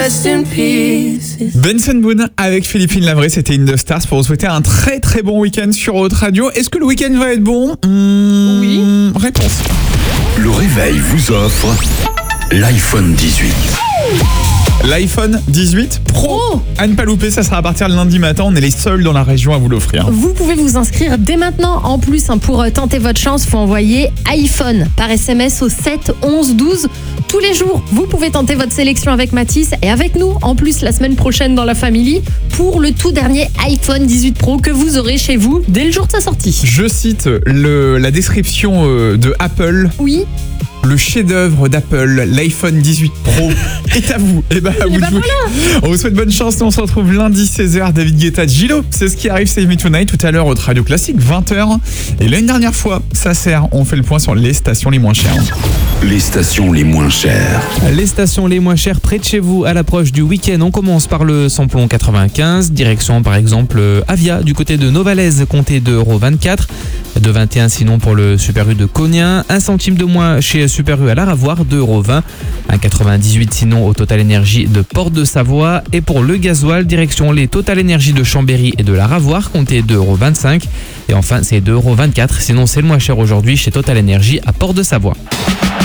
rest in peace. Benson Boone avec Philippine Lavray, c'était In The Stars pour vous souhaiter un très très bon week-end sur Haute Radio. Est-ce que le week-end va être bon? Oui. Réponse. Le réveil vous offre l'iPhone 18. L'iPhone 18 Pro. À ne pas louper, ça sera à partir de lundi matin. On est les seuls dans la région à vous l'offrir. Vous pouvez vous inscrire dès maintenant. En plus, pour tenter votre chance, il faut envoyer iPhone par SMS au 7 11 12. Tous les jours, vous pouvez tenter votre sélection avec Mathis et avec nous. En plus, la semaine prochaine dans la Family pour le tout dernier iPhone 18 Pro que vous aurez chez vous dès le jour de sa sortie. Je cite la description de Apple. Oui. Le chef-d'œuvre d'Apple, l'iPhone 18 Pro, est à vous. Et à vous de vous. On vous souhaite bonne chance. Nous on se retrouve lundi 16h. David Guetta, Gilo. C'est ce qui arrive, Save Me Tonight. Tout à l'heure, au Radio Classique, 20h. Et là, une dernière fois, ça sert. On fait le point sur les stations les moins chères. Les stations les moins chères. Les stations les moins chères près de chez vous à l'approche du week-end. On commence par le samplon 95, direction par exemple Avia du côté de Novalaise, comptez 2,24 €, 2,21 sinon pour le Super U de Cognin, 1 centime de moins chez Super U à Laravoir, 2,20 €, 1,98 sinon au Total Énergie de Porte de Savoie, et pour le gasoil, direction les Total Énergie de Chambéry et de Laravoir, comptez 2,25 €, et enfin c'est 2,24 €, sinon c'est le moins cher aujourd'hui chez Total Énergie à Porte de Savoie.